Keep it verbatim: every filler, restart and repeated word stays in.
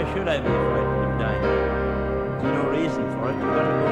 should I be frightened of dying? There's no reason for it. You've got to